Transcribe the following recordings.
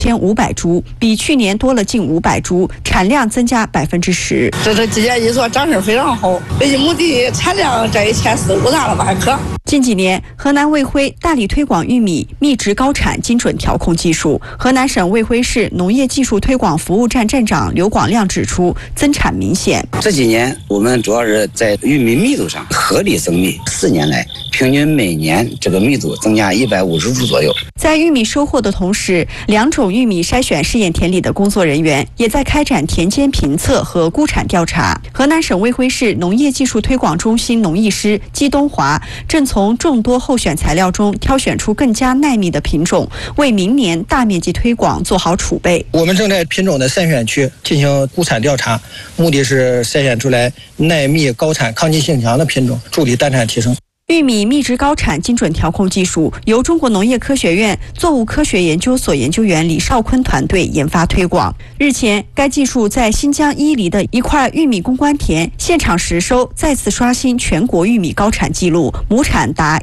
1500株，比去年多了近500株，产量增加10%。 这季节一做长势非常好，1亩地产量这1400-1500大了吧还可。 近几年，河南卫辉大力推广玉米密植高产精准调控技术。河南省卫辉市农业技术推广服务站站长刘广亮指出，增产明显。 这几年我们主要是在玉米密度上合理增密，4年来平均每年这个密度增加150株左右。 在玉米收获的同时，2种玉米筛选试验田里的工作人员也在开展田间评测和估产调查。河南省卫辉市农业技术推广中心农艺师姬东华正从众多候选材料中挑选出更加耐密的品种，为明年大面积推广做好储备。 我们正在品种的筛选区进行估产调查，目的是筛选出来耐密、高产、抗击性强的品种，助力单产提升。 玉米密植高产精准调控技术由中国农业科学院作物科学研究所研究员李少坤团队研发推广。日前，该技术在新疆伊犁的一块玉米攻关田现场实收，再次刷新全国玉米高产记录，亩产达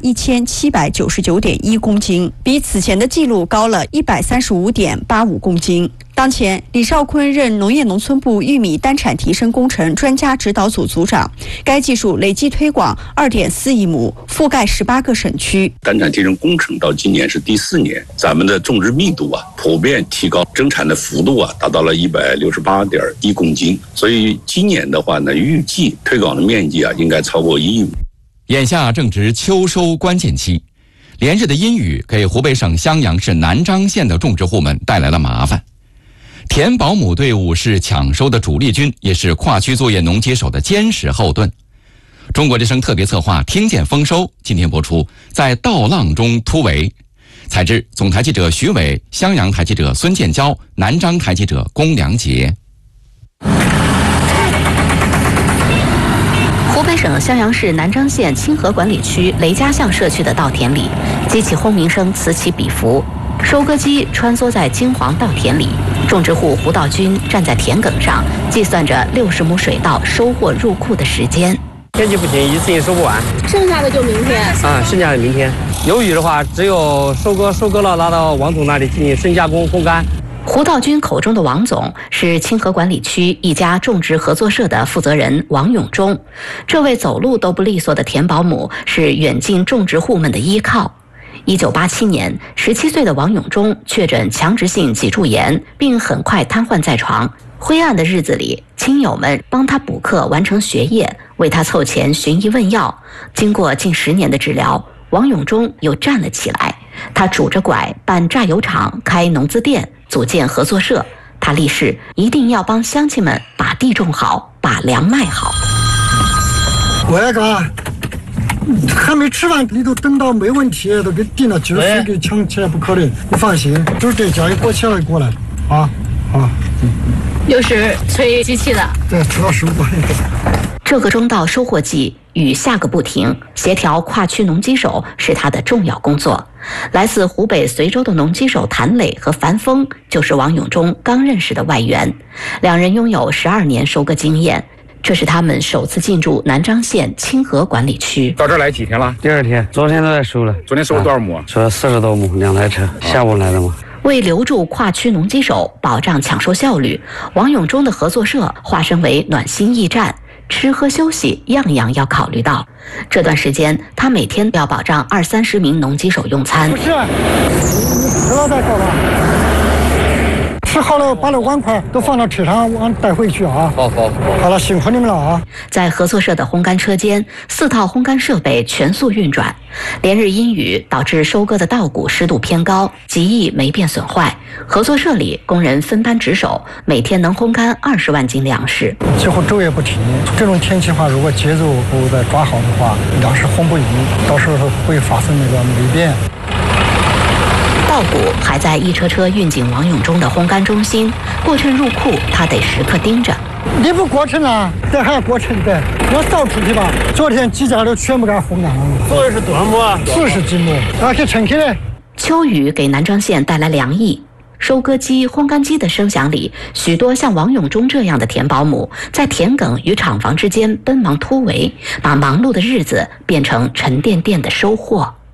1799.1公斤，比此前的记录高了135.85公斤。当前，李少坤任农业农村部玉米单产提升工程专家指导组组长。该技术累计推广2.4亿亩，覆盖18个省区。 单产提升工程到今年是第4年，咱们的种植密度普遍提高，增产的幅度达到了168.1公斤。所以今年的话呢，预计推广的面积应该超过1亿亩。 眼下正值秋收关键期，连日的阴雨给湖北省襄阳市南章县的种植户们带来了麻烦。田保姆队伍是抢收的主力军，也是跨区作业农机手的坚实后盾。中国之声特别策划《听见丰收》今天播出，在稻浪中突围。采制总台记者徐伟，襄阳台记者孙建交，南章台记者龚良杰。 湖北省襄阳市南章县清河管理区雷家巷社区的稻田里，机器轰鸣声此起彼伏，收割机穿梭在金黄稻田里，种植户胡道军站在田埂上，计算着60亩水稻收获入库的时间。 天气不行，一次性收不完， 剩下的就明天。 剩下的明天。有雨的话，只有收割了，拿到王总那里进行深加工、烘干。 胡道军口中的王总是清河管理区一家种植合作社的负责人王永忠。这位走路都不利索的田保姆是远近种植户们的依靠。1987年，17岁的王永忠确诊强直性脊柱炎，并很快瘫痪在床。灰暗的日子里，亲友们帮他补课完成学业，为他凑钱寻医问药。经过近10年的治疗，王永忠又站了起来。他拄着拐办榨油厂，开农资店，组建合作社。他立誓一定要帮乡亲们把地种好，把粮卖好。 我那个还没吃饭，你都等到没问题，都给定了，今儿非给抢起来不可能。你放心，就是这家也过起来过来啊。 又是吹机器的， 对，吹到15块。 这个中稻收获季雨下个不停，协调跨区农机手是他的重要工作。来自湖北随州的农机手谭磊和樊峰就是王永忠刚认识的外援，2人拥有12年收割经验。这是他们首次进驻南章县清河管理区。 到这儿来几天了？第2天，昨天都在收了。昨天收了多少亩？收了40多亩，2台车，下午来的嘛。 为留住跨区农机手，保障抢收效率，王永忠的合作社化身为暖心驿站，吃喝休息样样要考虑到。这段时间，他每天要保障20-30名农机手用餐。 不是，你不要再搞了。吃好了，把那碗筷都放到车上，往带回去啊！好了，辛苦你们了啊！ 在合作社的烘干车间，4套烘干设备全速运转。连日阴雨导致收割的稻谷湿度偏高，极易霉变损坏。合作社里工人分班值守，每天能烘干20万斤粮食。 几乎昼夜不停。这种天气话，如果节奏不再抓好的话，粮食烘不匀，到时候会发生那个霉变。 稻谷还在一车车运进王永忠的烘干中心，过秤入库，他得时刻盯着。 你不过秤啊？这还要过秤的，要倒出去吧。昨天几家都全部给它烘干了。 昨天是多少亩啊 ？40斤亩，拿去称起来。 秋雨给南章县带来凉意。收割机、烘干机的声响里，许多像王永忠这样的田保姆在田埂与厂房之间奔忙突围，把忙碌的日子变成沉甸甸的收获。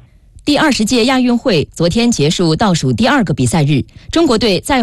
第20届亚运会昨天结束倒数第2个比赛日，中国队在